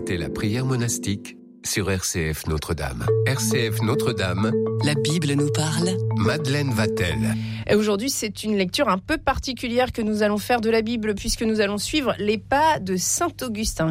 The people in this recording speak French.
Écoutez la prière monastique sur RCF Notre-Dame. RCF Notre-Dame, la Bible nous parle. Madeleine Vatel. Et aujourd'hui, c'est une lecture un peu particulière que nous allons faire de la Bible, puisque nous allons suivre les pas de Saint Augustin.